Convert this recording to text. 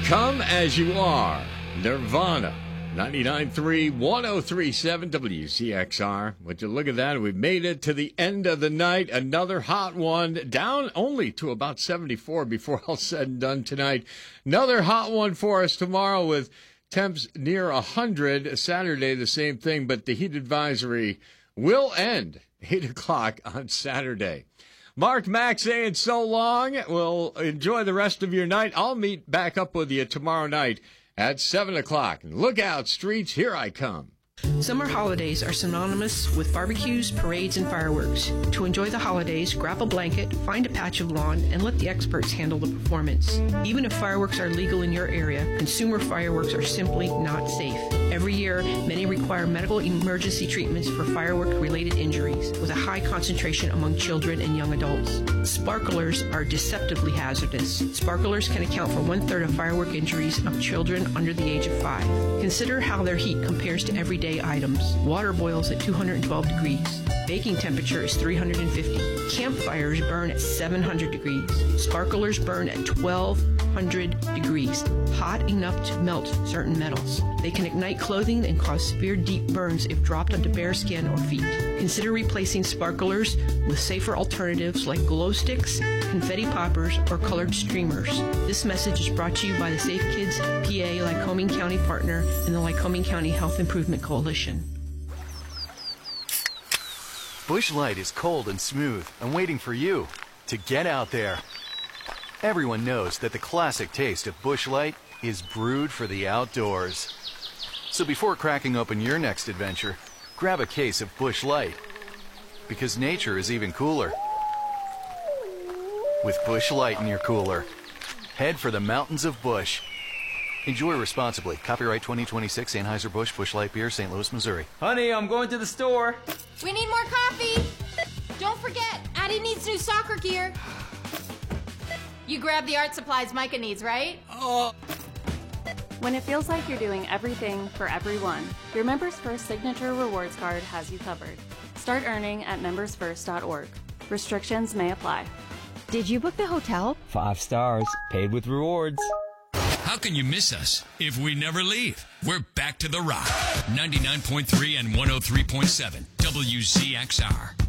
Come As You Are, Nirvana, 99.3, 103.7 WCXR. Would you look at that? We've made it to the end of the night. Another hot one, down only to about 74 before all said and done tonight. Another hot one for us tomorrow with temps near 100. Saturday, the same thing, but the heat advisory will end 8 o'clock on Saturday. Mark Mack saying so long. We'll enjoy the rest of your night. I'll meet back up with you tomorrow night at 7 o'clock. Look out, streets, here I come. Summer holidays are synonymous with barbecues, parades, and fireworks. To enjoy the holidays, grab a blanket, find a patch of lawn, and let the experts handle the performance. Even if fireworks are legal in your area, consumer fireworks are simply not safe. Every year, many require medical emergency treatments for firework-related injuries, with a high concentration among children and young adults. Sparklers are deceptively hazardous. Sparklers can account for 1/3 of firework injuries of children under the age of 5. Consider how their heat compares to everyday items. Water boils at 212 degrees. Baking temperature is 350. Campfires burn at 700 degrees. Sparklers burn at 1200 degrees, hot enough to melt certain metals. They can ignite clothing and cause severe deep burns if dropped onto bare skin or feet. Consider replacing sparklers with safer alternatives like glow sticks, confetti poppers, or colored streamers. This message is brought to you by the Safe Kids PA Lycoming County partner and the Lycoming County Health Improvement Coalition. Busch Light is cold and smooth and waiting for you to get out there. Everyone knows that the classic taste of Busch Light is brewed for the outdoors. So before cracking open your next adventure, grab a case of Busch Light. Because nature is even cooler with Busch Light in your cooler. Head for the mountains of Busch. Enjoy responsibly. Copyright 2026 Anheuser-Busch Busch Light Beer, St. Louis, Missouri. Honey, I'm going to the store. We need more coffee. Don't forget, Addie needs new soccer gear. You grabbed the art supplies Micah needs, right? When it feels like you're doing everything for everyone, your Members First Signature Rewards Card has you covered. Start earning at membersfirst.org. Restrictions may apply. Did you book the hotel? 5 stars, paid with rewards. How can you miss us if we never leave? We're back to the rock. 99.3 and 103.7 WZXR.